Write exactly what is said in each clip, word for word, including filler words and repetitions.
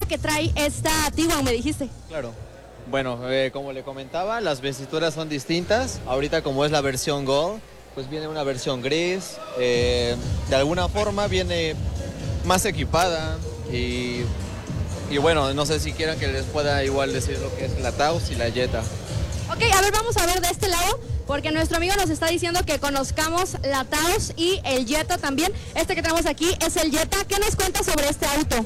que trae esta Tiguan, me dijiste? Claro. Bueno, eh, como le comentaba, las vestiduras son distintas. Ahorita como es la versión Gold, pues viene una versión gris. Eh, de alguna forma viene más equipada y, y bueno, no sé si quieran que les pueda igual decir lo que es la Taos y la Jetta. Ok, a ver, vamos a ver de este lado, porque nuestro amigo nos está diciendo que conozcamos la Taos y el Jetta también. Este que tenemos aquí es el Jetta. ¿Qué nos cuenta sobre este auto?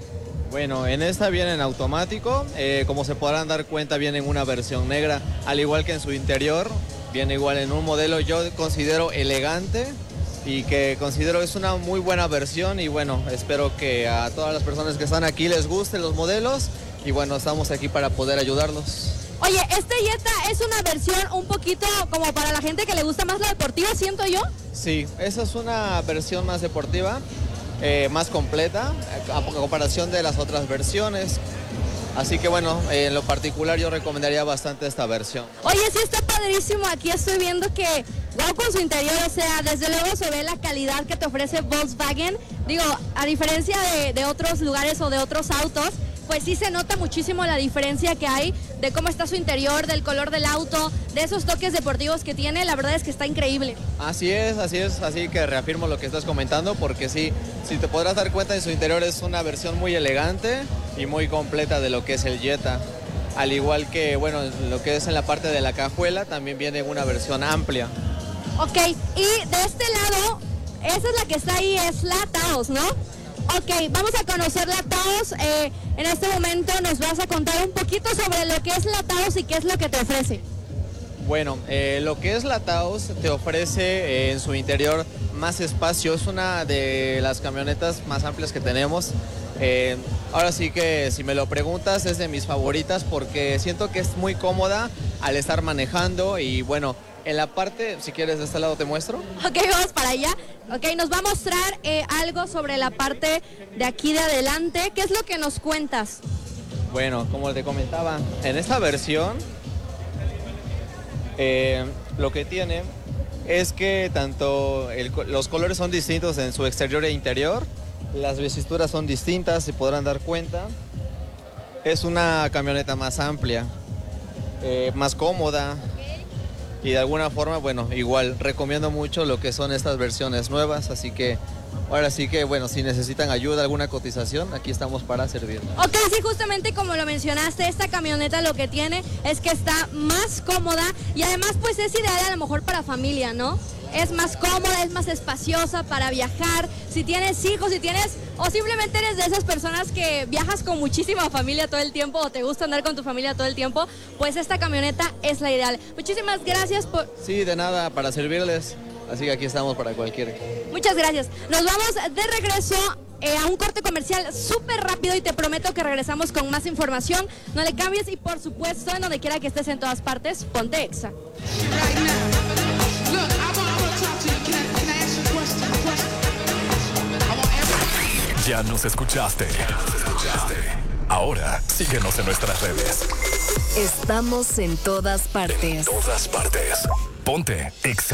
Bueno, en esta viene en automático, eh, como se podrán dar cuenta viene en una versión negra, al igual que en su interior, viene igual en un modelo yo considero elegante y que considero es una muy buena versión y bueno, espero que a todas las personas que están aquí les gusten los modelos y bueno, estamos aquí para poder ayudarlos. Oye, este Jetta es una versión un poquito como para la gente que le gusta más la deportiva, siento yo. Sí, esa es una versión más deportiva, eh, más completa, a comparación de las otras versiones. Así que bueno, eh, en lo particular yo recomendaría bastante esta versión. Oye, sí está padrísimo, aquí estoy viendo que, wow, con su interior, o sea, desde luego se ve la calidad que te ofrece Volkswagen. Digo, a diferencia de, de otros lugares o de otros autos, pues sí se nota muchísimo la diferencia que hay de cómo está su interior, del color del auto, de esos toques deportivos que tiene. La verdad es que está increíble. Así es, así es, así que reafirmo lo que estás comentando porque sí, si te podrás dar cuenta en su interior es una versión muy elegante y muy completa de lo que es el Jetta. Al igual que, bueno, lo que es en la parte de la cajuela también viene una versión amplia. Ok, y de este lado, esa es la que está ahí, es la Taos, ¿no? Ok, vamos a conocer la Taos. Eh, en este momento nos vas a contar un poquito sobre lo que es la Taos y qué es lo que te ofrece. Bueno, eh, lo que es la Taos te ofrece eh, en su interior más espacio. Es una de las camionetas más amplias que tenemos. Eh, ahora sí que si me lo preguntas es de mis favoritas porque siento que es muy cómoda al estar manejando y bueno, en la parte, si quieres de este lado te muestro. Ok, vamos para allá. Ok, nos va a mostrar eh, algo sobre la parte de aquí de adelante. ¿Qué es lo que nos cuentas? Bueno, como te comentaba, en esta versión eh, lo que tiene es que tanto el, los colores son distintos en su exterior e interior. Las vestiduras son distintas, se podrán dar cuenta. Es una camioneta más amplia, eh, más cómoda. Y de alguna forma, bueno, igual recomiendo mucho lo que son estas versiones nuevas, así que ahora sí que, bueno, si necesitan ayuda, alguna cotización, aquí estamos para servir. Ok, sí, justamente como lo mencionaste, esta camioneta lo que tiene es que está más cómoda y además pues es ideal a lo mejor para familia, ¿no? Es más cómoda, es más espaciosa para viajar. Si tienes hijos, si tienes, o simplemente eres de esas personas que viajas con muchísima familia todo el tiempo o te gusta andar con tu familia todo el tiempo, pues esta camioneta es la ideal. Muchísimas gracias por... Sí, de nada, para servirles. Así que aquí estamos para cualquier. Muchas gracias. Nos vamos de regreso eh, a un corte comercial súper rápido y te prometo que regresamos con más información. No le cambies y por supuesto, en donde quiera que estés en todas partes, ponte Exa. Ya nos escuchaste. Ahora síguenos en nuestras redes. Estamos en todas partes. En todas partes. Ponte Exa.